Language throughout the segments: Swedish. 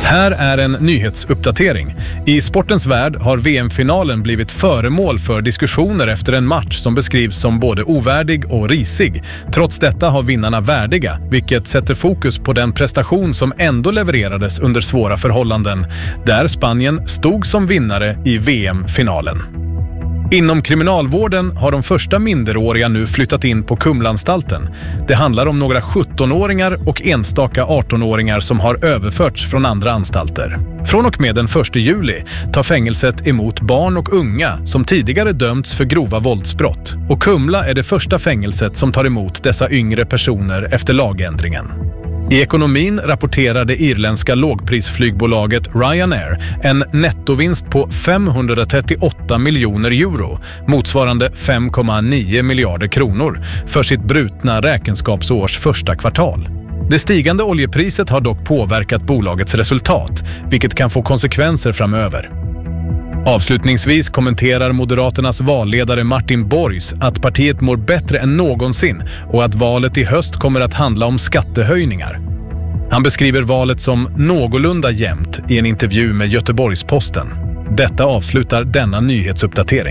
Här är en nyhetsuppdatering. I sportens värld har VM-finalen blivit föremål för diskussioner efter en match som beskrivs som både ovärdig och risig. Trots detta har vinnarna värdiga, vilket sätter fokus på den prestation som ändå levererades under svåra förhållanden, där Spanien stod som vinnare i VM-finalen. Inom kriminalvården har de första minderåriga nu flyttat in på Kumlaanstalten. Det handlar om några 17-åringar och enstaka 18-åringar som har överförts från andra anstalter. Från och med den 1 juli tar fängelset emot barn och unga som tidigare dömts för grova våldsbrott. Och Kumla är det första fängelset som tar emot dessa yngre personer efter lagändringen. I ekonomin rapporterar det irländska lågprisflygbolaget Ryanair en nettovinst på 538 miljoner euro, motsvarande 5,9 miljarder kronor, för sitt brutna räkenskapsårs första kvartal. Det stigande oljepriset har dock påverkat bolagets resultat, vilket kan få konsekvenser framöver. Avslutningsvis kommenterar Moderaternas valledare Martin Borgs att partiet mår bättre än någonsin och att valet i höst kommer att handla om skattehöjningar. Han beskriver valet som någorlunda jämnt i en intervju med Göteborgs-Posten. Detta avslutar denna nyhetsuppdatering.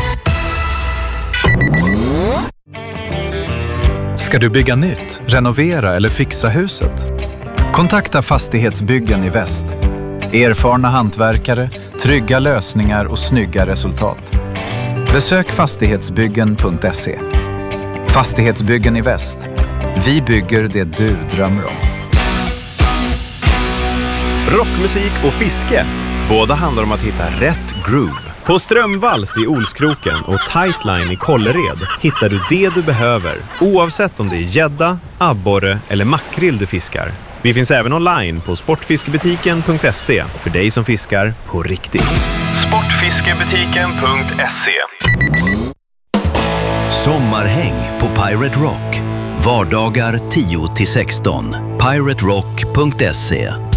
Ska du bygga nytt, renovera eller fixa huset? Kontakta Fastighetsbyggen i Väst. Erfarna hantverkare, trygga lösningar och snygga resultat. Besök fastighetsbyggen.se. Fastighetsbyggen i Väst. Vi bygger det du drömmer om. Rockmusik och fiske. Båda handlar om att hitta rätt groove. På Strömvalls i Olskroken och Tightline i Kållered hittar du det du behöver, oavsett om det är gädda, abborre eller makrill du fiskar. Vi finns även online på sportfiskebutiken.se för dig som fiskar på riktigt. Sportfiskebutiken.se. Sommarhäng på Pirate Rock. Vardagar 10-16. piraterock.se